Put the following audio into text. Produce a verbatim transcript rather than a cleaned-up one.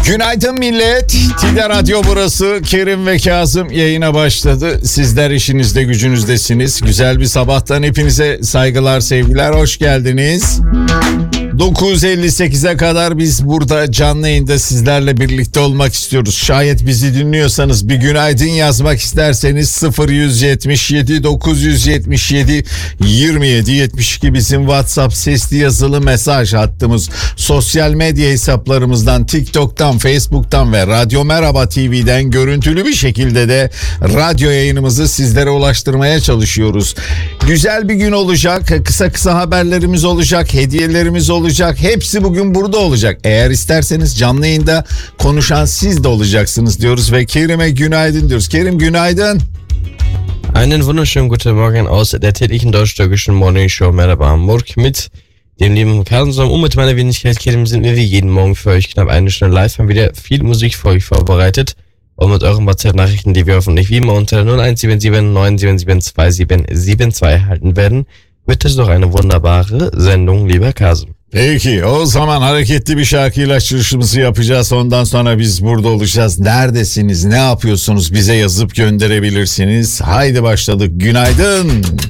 Günaydın millet. Tide Radyo burası. Kerim ve Kazım yayına başladı. Sizler işinizde gücünüzdesiniz. Güzel bir sabahtan hepinize saygılar, sevgiler. Hoş geldiniz. dokuz elli sekize kadar biz burada canlı yayında sizlerle birlikte olmak istiyoruz. Şayet bizi dinliyorsanız bir günaydın yazmak isterseniz sıfır yüz yetmiş yedi dokuz yüz yetmiş yedi yirmi yedi yetmiş iki bizim WhatsApp sesli yazılı mesaj hattımız. Sosyal medya hesaplarımızdan TikTok'tan, Facebook'tan ve Radyo Merhaba T V'den görüntülü bir şekilde de radyo yayınımızı sizlere ulaştırmaya çalışıyoruz. Güzel bir gün olacak. Kısa kısa haberlerimiz olacak. Hediyelerimiz olacak. Hepsi bugün burada olacak. Eğer isterseniz canlı yayında konuşan siz de olacaksınız diyoruz ve Kerim'e günaydın diyoruz. Kerim günaydın. Einen wunderschönen guten Morgen aus der täglichen deutsch-türkischen Morning Show Merhaba Hamburg mit dem lieben Karl zusammen und mit meiner Wenigkeit Kerim sind wir wie jeden Morgen für euch knapp eine Stunde live, haben wieder viel Musik für euch vorbereitet und mit euren WhatsApp-Nachrichten, die wir hoffentlich wie immer unter null eins sieben sieben neun sieben sieben zwei sieben sieben zwei erhalten werden, wird es doch eine wunderbare Sendung, lieber Kasım. Peki o zaman hareketli bir şarkıyla açılışımızı yapacağız. Ondan sonra biz burada olacağız. Neredesiniz, ne yapıyorsunuz bize yazıp gönderebilirsiniz. Haydi başladık. Günaydın.